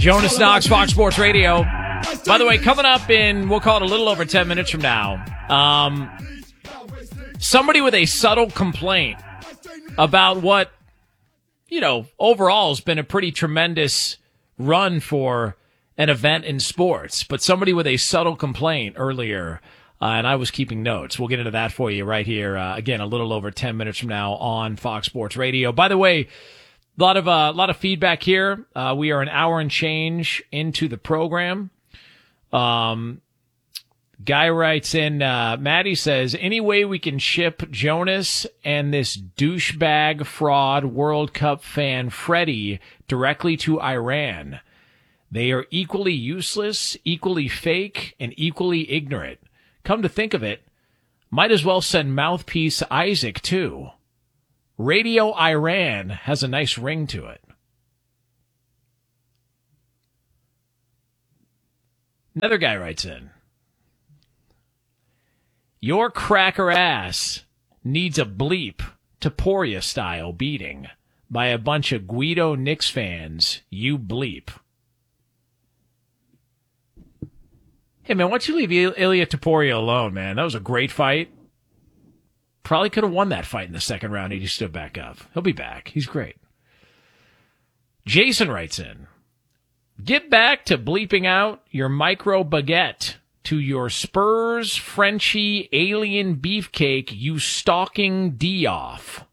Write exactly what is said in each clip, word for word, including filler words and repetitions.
Jonas Knox, Fox Sports Radio. By the way, coming up in, we'll call it a little over ten minutes from now, um, somebody with a subtle complaint about what, you know, overall has been a pretty tremendous run for an event in sports, but somebody with a subtle complaint earlier, uh, and I was keeping notes. We'll get into that for you right here, uh, again, a little over ten minutes from now on Fox Sports Radio. By the way, a lot of, uh, lot of feedback here. Uh, we are an hour and change into the program. Um, guy writes in, uh, Maddie says, any way we can ship Jonas and this douchebag fraud World Cup fan Freddie directly to Iran. They are equally useless, equally fake, and equally ignorant. Come to think of it, might as well send Mouthpiece Isaac too. Radio Iran has a nice ring to it. Another guy writes in, your cracker ass needs a bleep Taporia style beating by a bunch of Guido Knicks fans, you bleep. Hey man, why don't you leave Il- Ilya Taporia alone, man? That was a great fight. Probably could have won that fight in the second round. He stood back up. He'll be back. He's great. Jason writes in, get back to bleeping out your micro baguette to your Spurs Frenchie alien beefcake, you stalking D-off.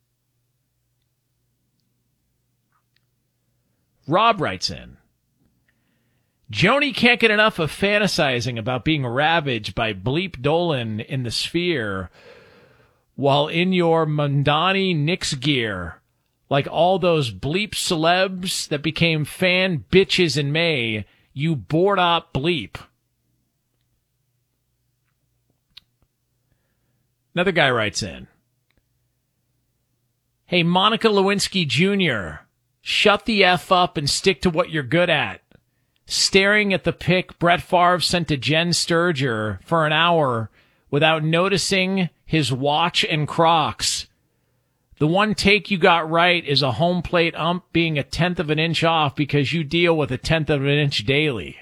Rob writes in, Joni can't get enough of fantasizing about being ravaged by Bleep Dolan in the Sphere while in your Mondani Knicks gear, like all those bleep celebs that became fan bitches in May, you bored up bleep. Another guy writes in, hey, Monica Lewinsky Junior, shut the F up and stick to what you're good at. Staring at the pic Brett Favre sent to Jen Sturger for an hour without noticing his watch and Crocs. The one take you got right is a home plate ump being a tenth of an inch off because you deal with a tenth of an inch daily.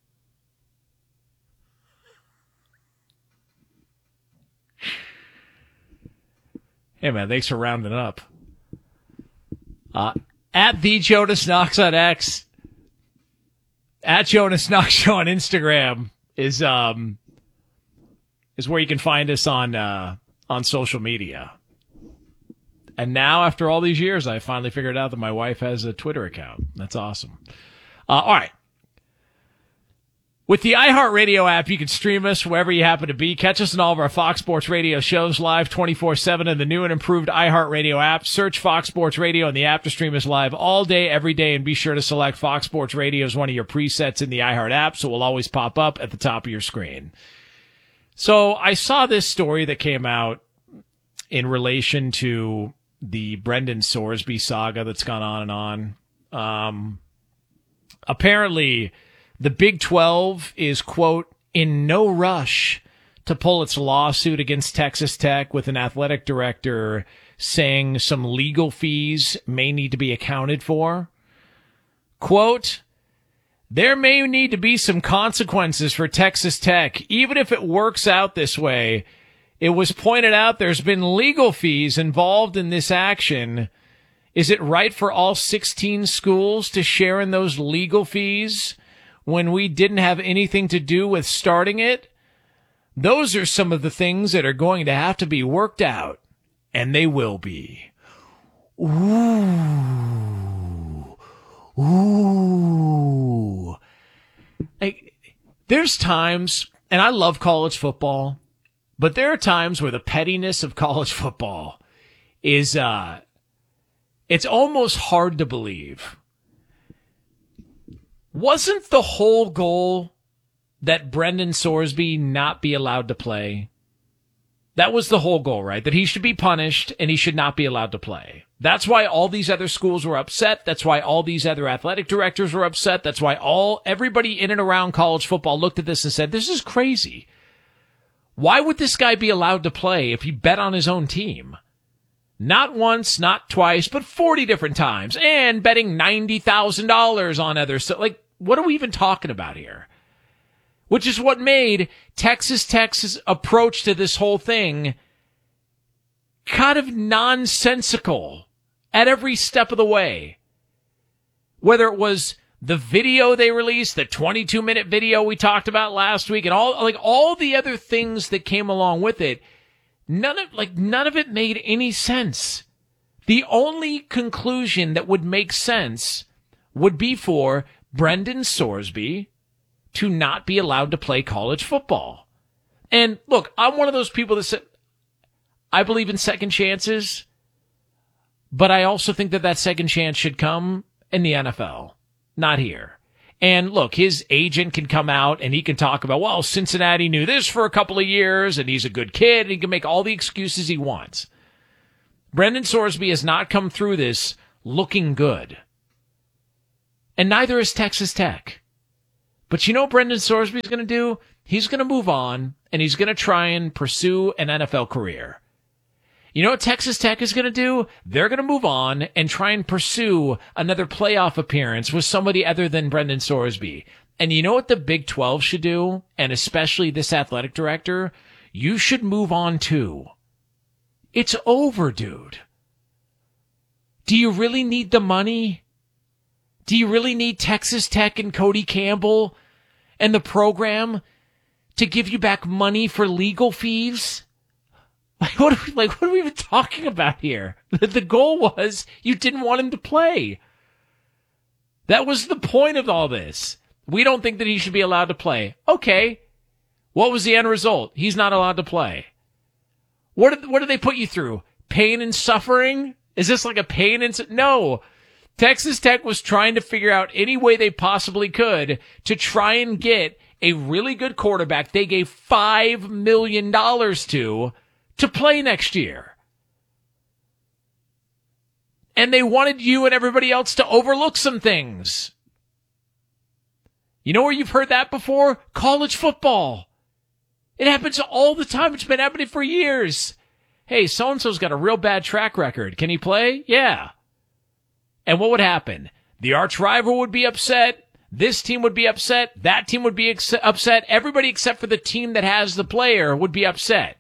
Hey man, thanks for rounding up. Uh, at the Jonas Knox on X, at Jonas Knox Show on Instagram is um is where you can find us on uh, on social media. And now, after all these years, I finally figured out that my wife has a Twitter account. That's awesome. Uh, all right. With the iHeartRadio app, you can stream us wherever you happen to be. Catch us in all of our Fox Sports Radio shows live twenty-four seven in the new and improved iHeartRadio app. Search Fox Sports Radio in the app to stream us live all day, every day, and be sure to select Fox Sports Radio as one of your presets in the iHeart app, so it will always pop up at the top of your screen. So I saw this story that came out in relation to the Brendan Sorsby saga that's gone on and on. Um, apparently, the Big twelve is, quote, in no rush to pull its lawsuit against Texas Tech, with an athletic director saying some legal fees may need to be accounted for. Quote, there may need to be some consequences for Texas Tech, even if it works out this way. It was pointed out there's been legal fees involved in this action. Is it right for all sixteen schools to share in those legal fees when we didn't have anything to do with starting it? Those are some of the things that are going to have to be worked out, and they will be. Ooh. Ooh. Like, there's times, and I love college football, but there are times where the pettiness of college football is, uh, it's almost hard to believe. Wasn't the whole goal that Brendan Sorsby not be allowed to play? That was the whole goal, right? That he should be punished and he should not be allowed to play. That's why all these other schools were upset. That's why all these other athletic directors were upset. That's why all everybody in and around college football looked at this and said, this is crazy. Why would this guy be allowed to play if he bet on his own team? Not once, not twice, but forty different times, and betting ninety thousand dollars on other stuff. Like, what are we even talking about here? Which is what made Texas Tech's approach to this whole thing kind of nonsensical at every step of the way. Whether it was the video they released, the twenty-two minute video we talked about last week, and all, like, all the other things that came along with it, none of, like, none of it made any sense. The only conclusion that would make sense would be for Brendan Sorsby to not be allowed to play college football. And look, I'm one of those people that said, I believe in second chances, but I also think that that second chance should come in the N F L, not here. And look, his agent can come out and he can talk about, well, Cincinnati knew this for a couple of years and he's a good kid and he can make all the excuses he wants. Brendan Sorsby has not come through this looking good. And neither is Texas Tech. But you know what Brendan Sorsby is going to do? He's going to move on, and he's going to try and pursue an N F L career. You know what Texas Tech is going to do? They're going to move on and try and pursue another playoff appearance with somebody other than Brendan Sorsby. And you know what the Big twelve should do? And especially this athletic director? You should move on too. It's over, dude. Do you really need the money? Do you really need Texas Tech and Cody Campbell and the program to give you back money for legal fees? Like, what are we, like, what are we even talking about here? The goal was you didn't want him to play. That was the point of all this. We don't think that he should be allowed to play. Okay. What was the end result? He's not allowed to play. What did, what did they put you through? Pain and suffering? Is this like a pain and... Su- no. Texas Tech was trying to figure out any way they possibly could to try and get a really good quarterback they gave five million dollars to to play next year. And they wanted you and everybody else to overlook some things. You know where you've heard that before? College football. It happens all the time. It's been happening for years. Hey, so-and-so's got a real bad track record. Can he play? Yeah. And what would happen? The arch rival would be upset. This team would be upset. That team would be ex- upset. Everybody except for the team that has the player would be upset.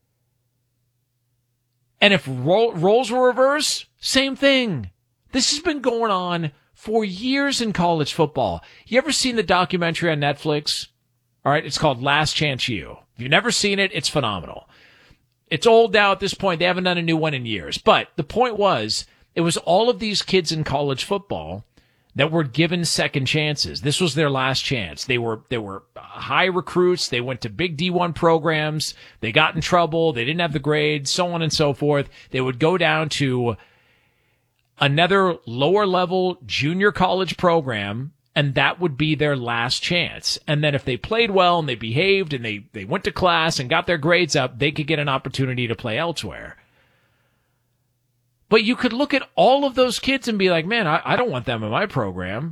And if ro- roles were reversed, same thing. This has been going on for years in college football. You ever seen the documentary on Netflix? All right, it's called Last Chance U. If you've never seen it, it's phenomenal. It's old now at this point. They haven't done a new one in years. But the point was, it was all of these kids in college football that were given second chances. This was their last chance. They were they were high recruits. They went to big D one programs. They got in trouble. They didn't have the grades, so on and so forth. They would go down to another lower level junior college program, and that would be their last chance. And then if they played well and they behaved and they, they went to class and got their grades up, they could get an opportunity to play elsewhere. But you could look at all of those kids and be like, man, I, I don't want them in my program.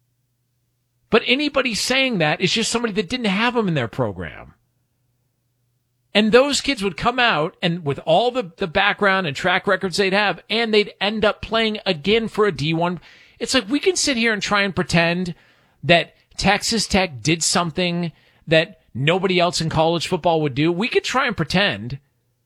But anybody saying that is just somebody that didn't have them in their program. And those kids would come out and with all the, the background and track records they'd have, and they'd end up playing again for a D one. It's like we can sit here and try and pretend that Texas Tech did something that nobody else in college football would do. We could try and pretend,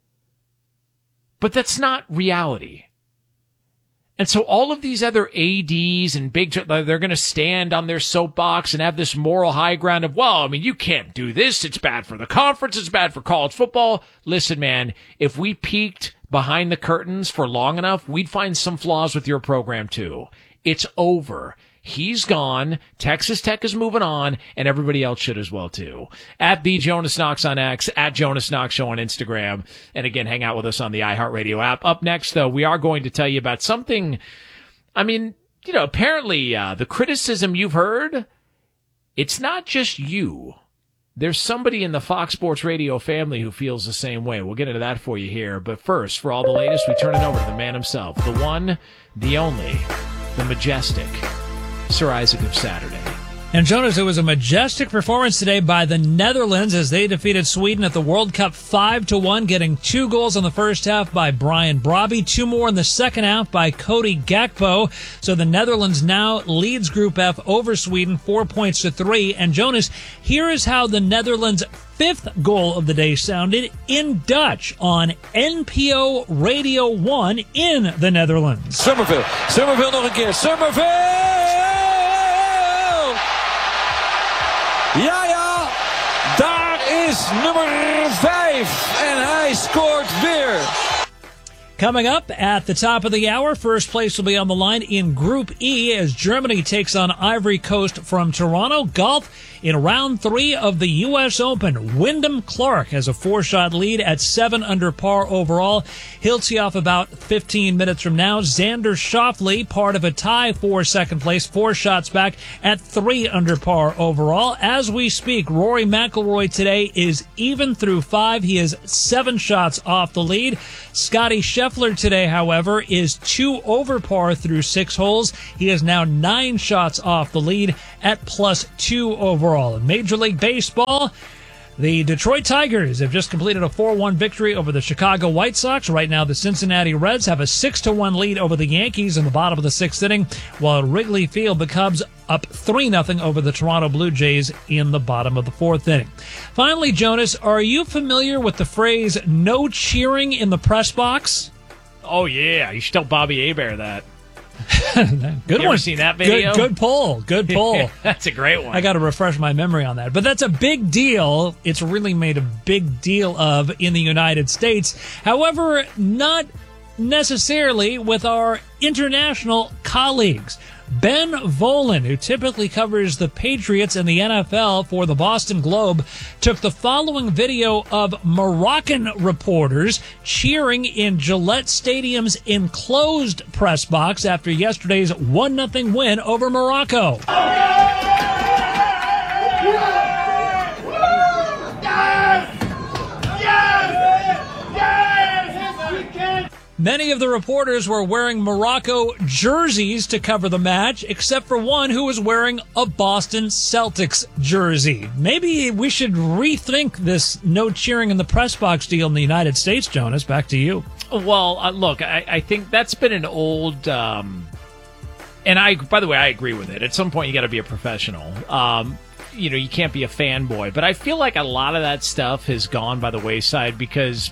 but that's not reality. And so all of these other A Ds and big, they're going to stand on their soapbox and have this moral high ground of, well, I mean, you can't do this. It's bad for the conference. It's bad for college football. Listen, man, if we peeked behind the curtains for long enough, we'd find some flaws with your program too. It's over. He's gone. Texas Tech is moving on, and everybody else should as well, too. At the Jonas Knox on X, at Jonas Knox Show on Instagram. And again, hang out with us on the iHeartRadio app. Up next, though, we are going to tell you about something. I mean, you know, apparently uh, the criticism you've heard, it's not just you. There's somebody in the Fox Sports Radio family who feels the same way. We'll get into that for you here. But first, for all the latest, we turn it over to the man himself, the one, the only, the majestic Sir Isaac of Saturday. And Jonas, it was a majestic performance today by the Netherlands as they defeated Sweden at the World Cup five to one, getting two goals in the first half by Brian Brobby, two more in the second half by Cody Gakpo. So the Netherlands now leads Group F over Sweden, four points to three. And Jonas, here is how the Netherlands' fifth goal of the day sounded in Dutch on N P O Radio one in the Netherlands. Somerville, Somerville nog een keer, Somerville! Ja, ja, daar is nummer vijf en hij scoort weer. Coming up at the top of the hour, first place will be on the line in Group E as Germany takes on Ivory Coast from Toronto. Golf in round three of the U S Open. Wyndham Clark has a four-shot lead at seven under par overall. He'll tee off about fifteen minutes from now. Xander Schauffele, part of a tie for second place, four shots back at three under par overall. As we speak, Rory McIlroy today is even through five. He is seven shots off the lead. Scotty Scheffler today, however, is two over par through six holes. He is now nine shots off the lead at plus two overall. In Major League Baseball, the Detroit Tigers have just completed a four one victory over the Chicago White Sox. Right now, the Cincinnati Reds have a six to one lead over the Yankees in the bottom of the sixth inning, while Wrigley Field the Cubs up three nothing over the Toronto Blue Jays in the bottom of the fourth inning. Finally, Jonas, are you familiar with the phrase "no cheering in the press box"? Oh, yeah. You should tell Bobby Hebert that. Good you one. Ever seen that video? Good, good pull. Good pull. That's a great one. I got to refresh my memory on that. But that's a big deal. It's really made a big deal of in the United States. However, not necessarily with our international colleagues. Ben Volen, who typically covers the Patriots and the N F L for the Boston Globe, took the following video of Moroccan reporters cheering in Gillette Stadium's enclosed press box after yesterday's one nothing win over Morocco. Many of the reporters were wearing Morocco jerseys to cover the match, except for one who was wearing a Boston Celtics jersey. Maybe we should rethink this no cheering in the press box deal in the United States, Jonas. Back to you. Well, uh, look, I, I think that's been an old... Um, and I, by the way, I agree with it. At some point, you got to be a professional. Um, you know, you can't be a fanboy. But I feel like a lot of that stuff has gone by the wayside because...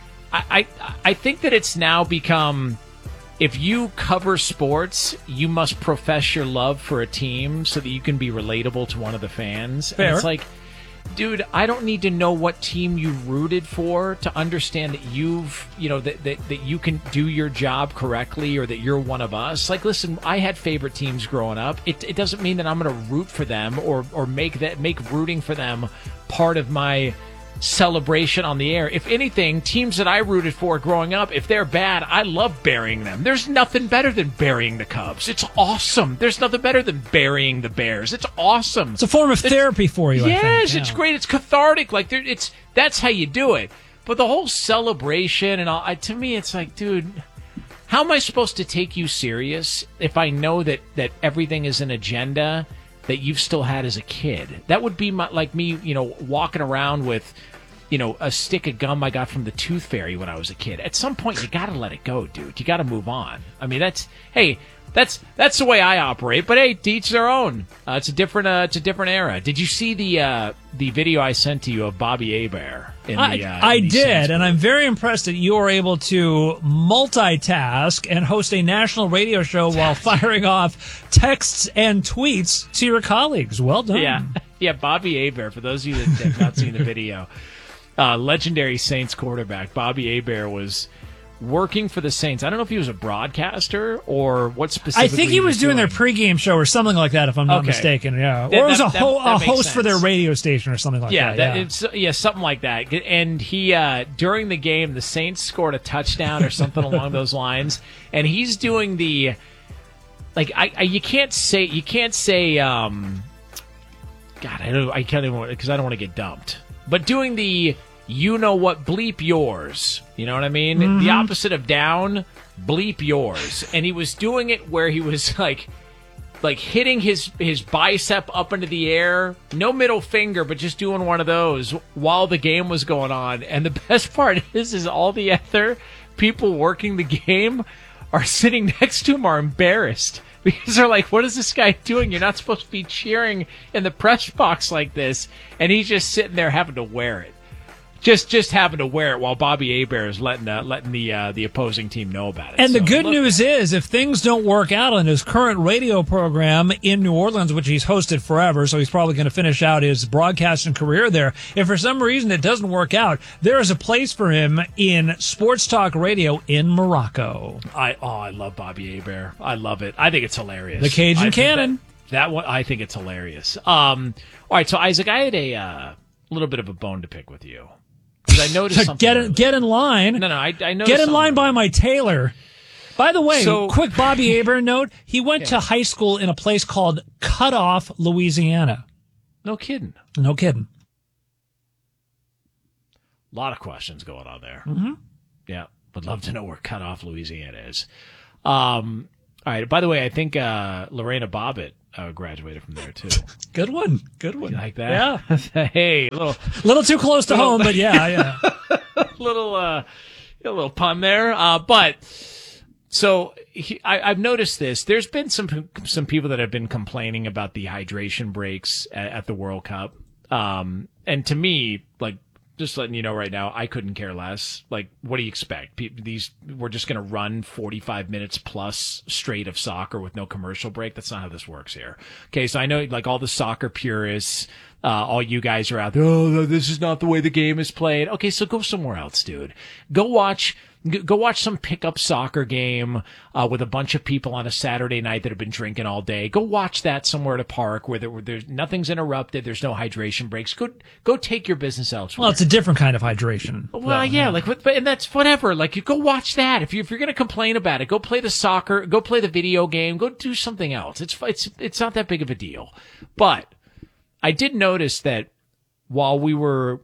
I, I I think that it's now become, if you cover sports, you must profess your love for a team so that you can be relatable to one of the fans. Fair. And it's like, dude, I don't need to know what team you rooted for to understand that you've, you know, that, that, that you can do your job correctly or that you're one of us. Like, listen, I had favorite teams growing up. It, it doesn't mean that I'm going to root for them or, or make that make rooting for them part of my celebration on the air. If anything, teams that I rooted for growing up, if they're bad, I love burying them. There's nothing better than burying the Cubs. It's awesome. There's nothing better than burying the Bears. It's awesome. It's a form of it's, therapy for you. Yes, I think. Yeah. It's great. It's cathartic. Like it's that's how you do it. But the whole celebration and all, I, to me, it's like, dude, how am I supposed to take you serious if I know that that everything is an agenda that you've still had as a kid? That would be my, like me, you know, walking around with, you know, a stick of gum I got from the Tooth Fairy when I was a kid. At some point, you got to let it go, dude. You got to move on. I mean, that's hey, that's that's the way I operate. But hey, to each their own. Uh, it's a different uh, it's a different era. Did you see the uh, the video I sent to you of Bobby Hebert? In the, I, uh, I in the did, and I'm very impressed that you are able to multitask and host a national radio show while firing off texts and tweets to your colleagues. Well done. Yeah, yeah. Bobby Hebert. For those of you that have not seen the video. Uh, legendary Saints quarterback Bobby Hebert was working for the Saints. I don't know if he was a broadcaster or what specifically. I think he was, was doing, doing their pregame show or something like that, if I'm not okay. mistaken. Yeah, that, or it was that, a, ho- that, that a host sense. for their radio station or something like yeah, that. that Yeah, it's, yeah, something like that. And he uh, during the game, the Saints scored a touchdown or something along those lines, and he's doing the like I, I you can't say you can't say um, God I don't I can't even because I don't want to get dumped, but doing the you know what, bleep yours. You know what I mean? Mm-hmm. The opposite of down, bleep yours. And he was doing it where he was like, like hitting his his bicep up into the air, no middle finger, but just doing one of those while the game was going on. And the best part is, is all the other people working the game are sitting next to him are embarrassed because they're like, what is this guy doing? You're not supposed to be cheering in the press box like this. And he's just sitting there having to wear it. Just just having to wear it while Bobby Hebert is letting uh, letting the uh, the opposing team know about it. And so, the good look, news is, if things don't work out on his current radio program in New Orleans, which he's hosted forever, so he's probably going to finish out his broadcasting career there. If for some reason it doesn't work out, there is a place for him in sports talk radio in Morocco. I oh I love Bobby Hebert. I love it. I think it's hilarious. The Cajun I Cannon. That, that one, I think it's hilarious. Um, all right, so Isaac, I had a uh, little bit of a bone to pick with you. I noticed something. Get in, get in line. No, no, I, I noticed Get in line by earlier. my tailor. By the way, So- quick Bobby Hebert note. He went Yeah. to high school in a place called Cut Off, Louisiana. No kidding. No kidding. A lot of questions going on there. Mm-hmm. Yeah, would love to know where Cut Off, Louisiana is. Um, all right. By the way, I think uh, Lorena Bobbitt uh, graduated from there too. Good one. Good one. You like that? Yeah. Hey, a little, A little too close to home, but yeah, yeah. little, uh, a little pun there. Uh, but so he, I, I've noticed this. There's been some some people that have been complaining about the hydration breaks at, at the World Cup. Um, and to me, like, just letting you know right now, I couldn't care less. Like, what do you expect? Pe- These we're just going to run forty-five minutes plus straight of soccer with no commercial break. That's not how this works here. Okay, so I know like all the soccer purists, uh, all you guys are out there. Oh, this is not the way the game is played. Okay, so go somewhere else, dude. Go watch. g- Go watch some pickup soccer game uh, with a bunch of people on a Saturday night that have been drinking all day. Go watch that somewhere at a park where, there, where there's nothing's interrupted. There's no hydration breaks. Go go take your business elsewhere. Well, it's a different kind of hydration. Well, yeah, like, but, and that's whatever. Like, you go watch that. If you if you're gonna complain about it, go play the soccer, go play the video game, go do something else. It's it's it's not that big of a deal. But I did notice that while we were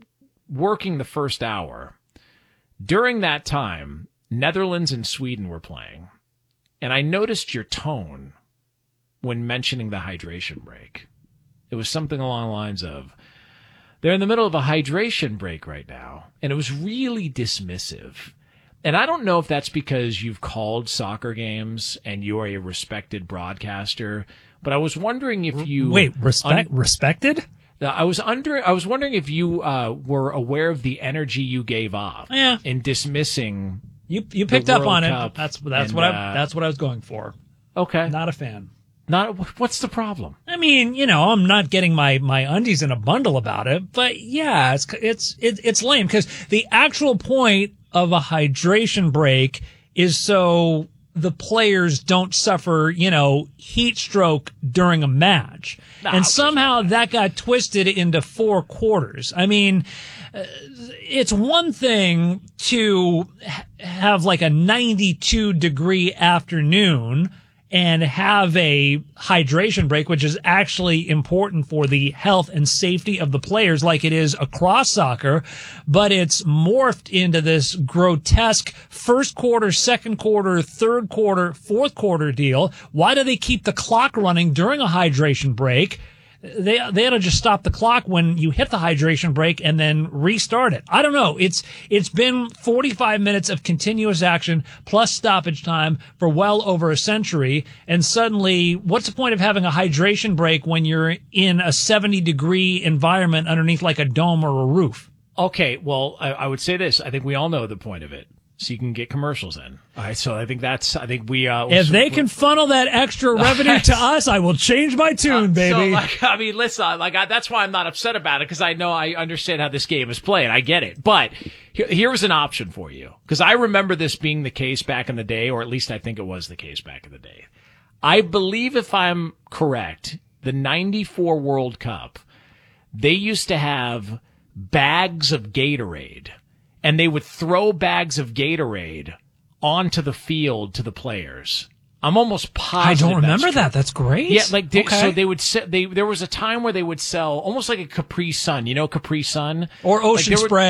working the first hour, during that time, Netherlands and Sweden were playing, and I noticed your tone when mentioning the hydration break. It was something along the lines of, they're in the middle of a hydration break right now. And it was really dismissive. And I don't know if that's because you've called soccer games and you are a respected broadcaster, but I was wondering if you Wait, respect un- respected? I was under I was wondering if you uh, were aware of the energy you gave off Yeah. in dismissing. You you picked up World on it. Cup That's that's and, what I uh, that's what I was going for. Okay. Not a fan. Not what's the problem? I mean, you know, I'm not getting my, my undies in a bundle about it, but yeah, it's it's it, it's lame because the actual point of a hydration break is so the players don't suffer, you know, heat stroke during a match. Nah, and somehow that got twisted into four quarters. I mean, uh, it's one thing to ha- have like a ninety-two degree afternoon and have a hydration break, which is actually important for the health and safety of the players like it is across soccer, but it's morphed into this grotesque first quarter, second quarter, third quarter, fourth quarter deal. Why do they keep the clock running during a hydration break? They they ought to just stop the clock when you hit the hydration break and then restart it. I don't know. It's it's been forty-five minutes of continuous action plus stoppage time for well over a century, and suddenly, what's the point of having a hydration break when you're in a seventy degree environment underneath like a dome or a roof? Okay, well, I, I would say this. I think we all know the point of it. So you can get commercials in. All right, so I think that's, I think we, uh, If they can funnel that extra revenue to us, I will change my tune, Uh, baby. So, like, I mean, listen, like, I, that's why I'm not upset about it, because I know I understand how this game is played. I get it. But here, here was an option for you, because I remember this being the case back in the day, or at least I think it was the case back in the day. I believe, if I'm correct, the ninety-four World Cup, they used to have bags of Gatorade, and they would throw bags of Gatorade onto the field to the players. I'm almost positive. I don't remember that's true. that. That's great. Yeah, like they, okay. so they would se- they there was a time where they would sell almost like a Capri Sun, you know, Capri Sun or Like, Ocean there were- Spray.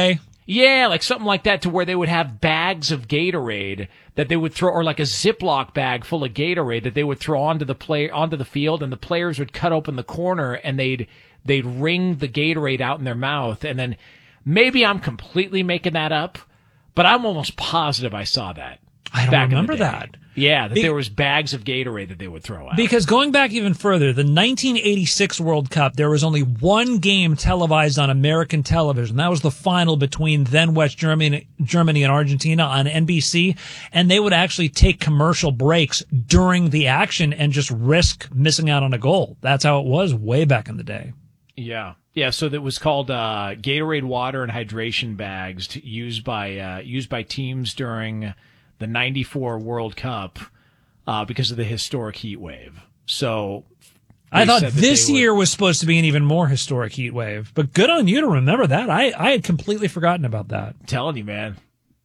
Yeah, like something like that, to where they would have bags of Gatorade that they would throw, or like a Ziploc bag full of Gatorade that they would throw onto the play onto the field, and the players would cut open the corner and they'd they'd wring the Gatorade out in their mouth. And then maybe I'm completely making that up, but I'm almost positive I saw that. I don't remember that. Yeah, that Be- there was bags of Gatorade that they would throw out. Because going back even further, the nineteen eighty-six World Cup, there was only one game televised on American television. That was the final between then West Germany, Germany and Argentina on N B C. And they would actually take commercial breaks during the action and just risk missing out on a goal. That's how it was way back in the day. Yeah. Yeah, so that was called uh, Gatorade water and hydration bags to, used by uh, used by teams during the ninety-four World Cup uh, because of the historic heat wave. So I thought this would, year was supposed to be an even more historic heat wave, but good on you to remember that. I, I had completely forgotten about that. I'm telling you, man.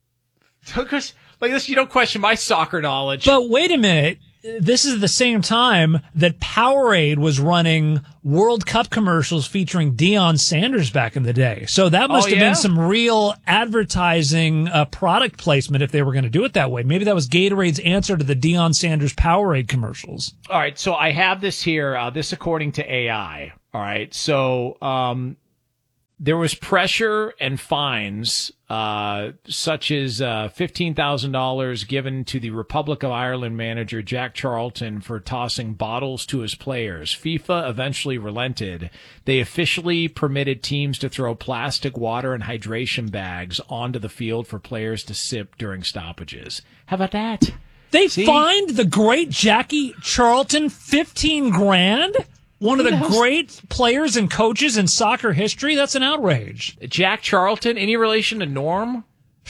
Like this, you don't question my soccer knowledge. But wait a minute. This is the same time that Powerade was running World Cup commercials featuring Deion Sanders back in the day. So that must oh, have yeah? been some real advertising uh, product placement if they were going to do it that way. Maybe that was Gatorade's answer to the Deion Sanders Powerade commercials. All right, so I have this here, uh, this according to A I. All right, so um, there was pressure and fines uh, such as uh, fifteen thousand dollars given to the Republic of Ireland manager Jack Charlton for tossing bottles to his players. FIFA eventually relented. They officially permitted teams to throw plastic water and hydration bags onto the field for players to sip during stoppages. How about that? They See? fined the great Jackie Charlton fifteen grand? One of the great players and coaches in soccer history? That's an outrage. Jack Charlton, any relation to Norm?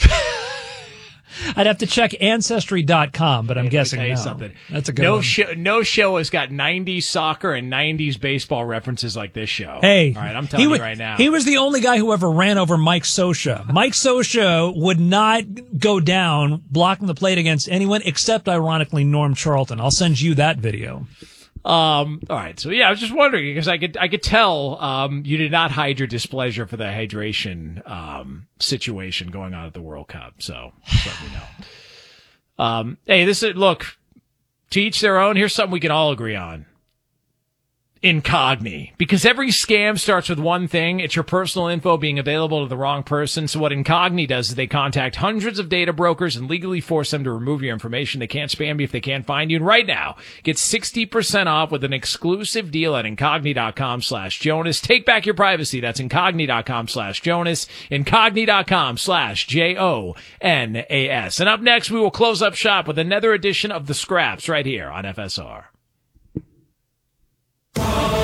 I'd have to check Ancestry dot com, but I'm Hey, guessing let me tell no. you something. That's a good no one. Show, no show has got nineties soccer and nineties baseball references like this show. Hey, all right, I'm telling he you was, right now. He was the only guy who ever ran over Mike Scioscia. Mike Scioscia would not go down blocking the plate against anyone except, ironically, Norm Charlton. I'll send you that video. Um, all right. So yeah, I was just wondering because I could, I could tell, um, you did not hide your displeasure for the hydration, um, situation going on at the World Cup. So just let me know. Um, hey, this is, look, to each their own. Here's something we can all agree on. Incogni, because every scam starts with one thing. It's your personal info being available to the wrong person. So what Incogni does is they contact hundreds of data brokers and legally force them to remove your information. They can't spam you if they can't find you. And right now, get sixty percent off with an exclusive deal at Incogni.com slash Jonas. Take back your privacy. That's Incogni.com slash Jonas. Incogni.com slash J O N A S. And up next, we will close up shop with another edition of The Scraps right here on F S R. Di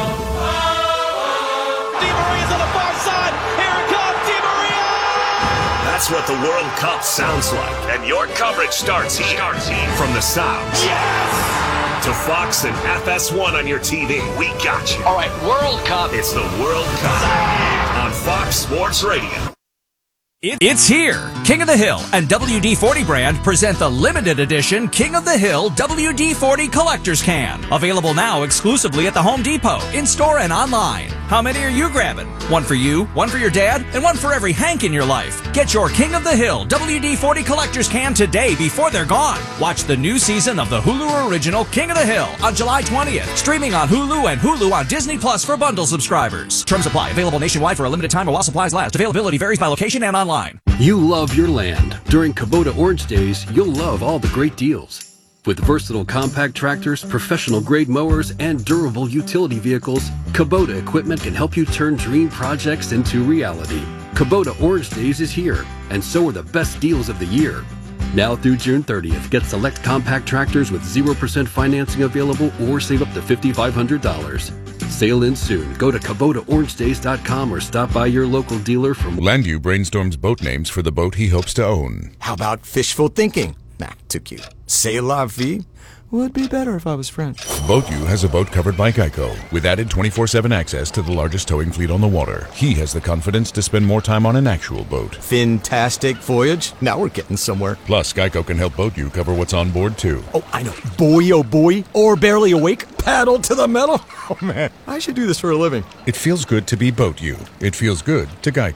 Maria's on the far side. Here it comes, Di Maria! That's what the World Cup sounds like. And your coverage starts here. Starts here. From the Sounds. Yes! To Fox and F S one on your T V. We got you. All right, World Cup. It's the World Cup on Fox Sports Radio. It's here. King of the Hill and W D forty brand present the limited edition King of the Hill W D forty Collector's Can. Available now exclusively at the Home Depot, in-store and online. How many are you grabbing? One for you, one for your dad, and one for every Hank in your life. Get your King of the Hill W D forty Collector's Can today before they're gone. Watch the new season of the Hulu original King of the Hill on July twentieth. Streaming on Hulu and Hulu on Disney Plus for bundle subscribers. Terms apply. Available nationwide for a limited time or while supplies last. Availability varies by location and online. You love your land. During Kubota Orange Days, you'll love all the great deals. With versatile compact tractors, professional-grade mowers, and durable utility vehicles, Kubota equipment can help you turn dream projects into reality. Kubota Orange Days is here, and so are the best deals of the year. Now through June thirtieth, get select compact tractors with zero percent financing available or save up to five thousand five hundred dollars. Sail in soon. Go to Kubota Orange Days dot com or stop by your local dealer from Landview brainstorms boat names for the boat he hopes to own. How about fishful thinking? Nah, too cute. C'est la vie? Would be better if I was French. BoatU has a boat covered by Geico with added twenty-four seven access to the largest towing fleet on the water. He has the confidence to spend more time on an actual boat. Fantastic voyage. Now we're getting somewhere. Plus, Geico can help BoatU cover what's on board, too. Oh, I know. Boy, oh boy. Or barely awake. Paddle to the metal. Oh, man. I should do this for a living. It feels good to be BoatU. It feels good to Geico.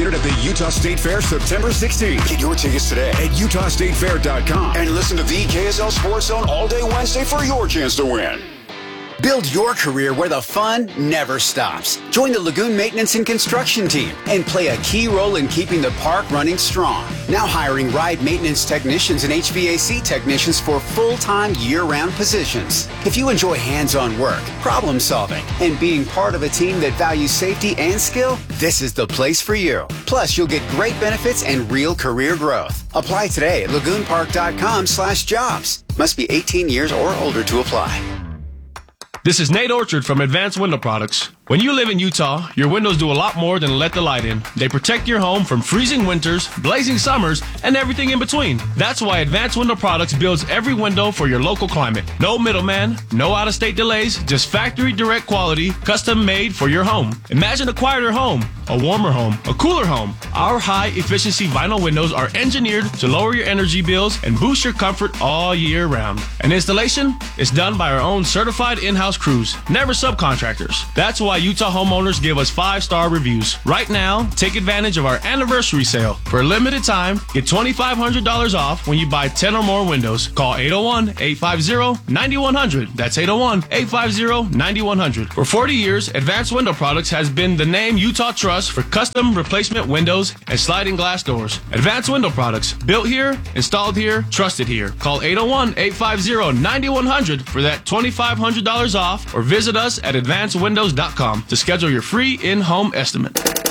located at the Utah State Fair September sixteenth. Get your tickets today at utah state fair dot com and listen to the K S L Sports Zone all day Wednesday for your chance to win. Build your career where the fun never stops. Join the Lagoon Maintenance and Construction team and play a key role in keeping the park running strong. Now hiring ride maintenance technicians and H V A C technicians for full-time year-round positions. If you enjoy hands-on work, problem solving, and being part of a team that values safety and skill, this is the place for you. Plus, you'll get great benefits and real career growth. Apply today at lagoon park dot com slash jobs. Must be eighteen years or older to apply. This is Nate Orchard from Advanced Window Products. When you live in Utah, your windows do a lot more than let the light in. They protect your home from freezing winters, blazing summers, and everything in between. That's why Advanced Window Products builds every window for your local climate. No middleman, no out-of-state delays, just factory direct quality, custom made for your home. Imagine a quieter home, a warmer home, a cooler home. Our high-efficiency vinyl windows are engineered to lower your energy bills and boost your comfort all year round. And installation is done by our own certified in-house crews, never subcontractors. That's why Utah homeowners give us five-star reviews. Right now, take advantage of our anniversary sale. For a limited time, get twenty-five hundred dollars off when you buy ten or more windows. Call eight oh one, eight five zero, nine one zero zero. That's eight oh one, eight five zero, nine one zero zero. For forty years, Advanced Window Products has been the name Utah trusts for custom replacement windows and sliding glass doors. Advanced Window Products, built here, installed here, trusted here. Call eight oh one, eight five zero, nine one zero zero for that twenty-five hundred dollars off, or visit us at advanced windows dot com to schedule your free in-home estimate.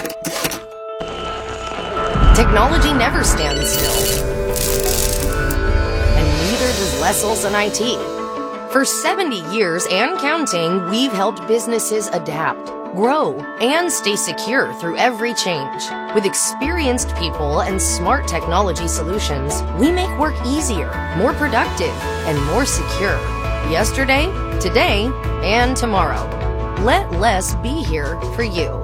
Technology never stands still. And neither does Les Olson I T. For seventy years and counting, we've helped businesses adapt, grow, and stay secure through every change. With experienced people and smart technology solutions, we make work easier, more productive, and more secure. Yesterday, today, and tomorrow. Let Les be here for you.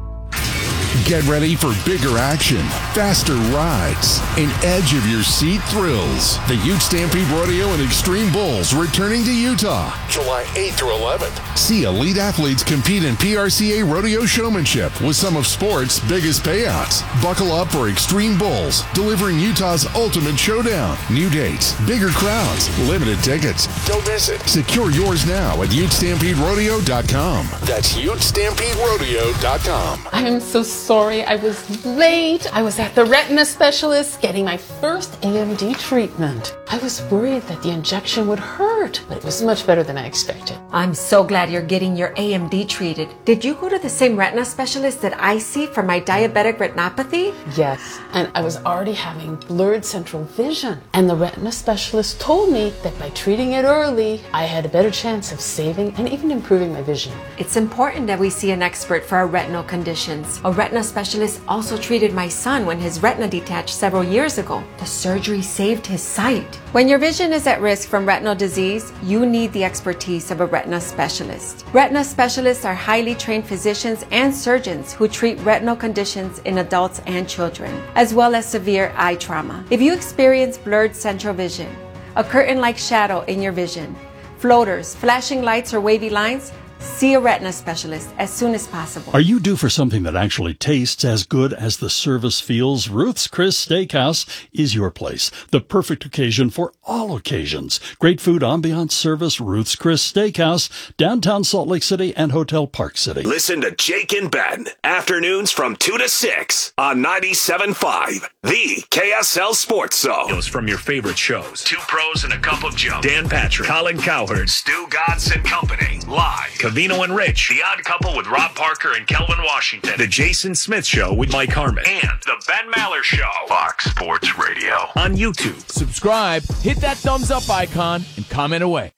Get ready for bigger action, faster rides, and edge of your seat thrills. The Ute Stampede Rodeo and Extreme Bulls returning to Utah, July eighth through eleventh. See elite athletes compete in P R C A rodeo showmanship with some of sport's biggest payouts. Buckle up for Extreme Bulls, delivering Utah's ultimate showdown. New dates, bigger crowds, limited tickets. Don't miss it. Secure yours now at ute stampede rodeo dot com. That's ute stampede rodeo dot com. I am so sorry I was late. I was at the retina specialist getting my first A M D treatment. I was worried that the injection would hurt, but it was much better than I expected. I'm so glad you're getting your A M D treated. Did you go to the same retina specialist that I see for my diabetic retinopathy? Yes, and I was already having blurred central vision. And the retina specialist told me that by treating it early, I had a better chance of saving and even improving my vision. It's important that we see an expert for our retinal conditions. A retina specialist also treated my son when his retina detached several years ago. The surgery saved his sight. When your vision is at risk from retinal disease, you need the expertise of a retina specialist. Retina specialists are highly trained physicians and surgeons who treat retinal conditions in adults and children, as well as severe eye trauma. If you experience blurred central vision, a curtain-like shadow in your vision, floaters, flashing lights, or wavy lines, see a retina specialist as soon as possible. Are you due for something that actually tastes as good as the service feels? Ruth's Chris Steakhouse is your place. The perfect occasion for all occasions. Great food, ambiance, service. Ruth's Chris Steakhouse, downtown Salt Lake City and Hotel Park City. Listen to Jake and Ben, afternoons from two to six on ninety-seven point five, the K S L Sports Zone. From your favorite shows. Two Pros and a Cup of Joe. Dan Patrick, Colin Cowherd, Stu Godson Company, live. Covino and Rich, The Odd Couple with Rob Parker and Kelvin Washington, The Jason Smith Show with Mike Harmon, and The Ben Maller Show, Fox Sports Radio, on YouTube. Subscribe, hit that thumbs up icon, and comment away.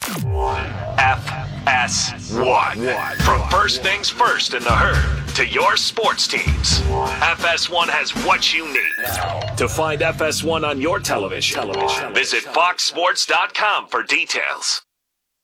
F S one. From first things first in the herd to your sports teams, F S one has what you need. To find F S one on your television, television. visit fox sports dot com for details.